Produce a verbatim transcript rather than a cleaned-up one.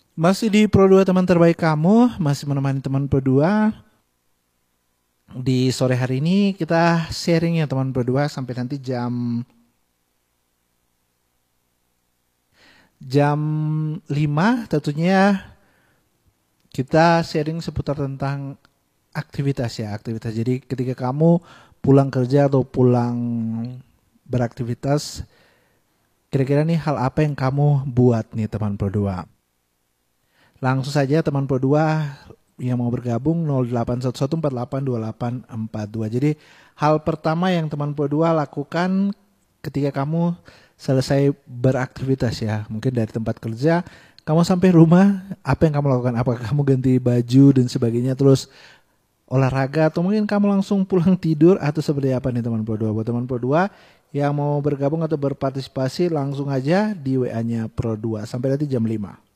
Masih di Pro dua teman terbaik kamu, masih menemani teman Pro dua. Di sore hari ini kita sharing ya teman Pro dua sampai nanti jam jam lima tentunya kita sharing seputar tentang aktivitas ya, aktivitas. Jadi ketika kamu pulang kerja atau pulang beraktivitas, kira-kira nih hal apa yang kamu buat nih teman Pro dua? Langsung saja teman Pro dua yang mau bergabung nol delapan satu satu empat delapan dua delapan empat dua. Jadi hal pertama yang teman Pro dua lakukan ketika kamu selesai beraktivitas ya, mungkin dari tempat kerja, kamu sampai rumah, apa yang kamu lakukan? Apakah kamu ganti baju dan sebagainya terus olahraga, atau mungkin kamu langsung pulang tidur, atau seperti apa nih teman Pro dua? Buat teman Pro dua yang mau bergabung atau berpartisipasi langsung aja di W A-nya Pro dua sampai nanti jam lima.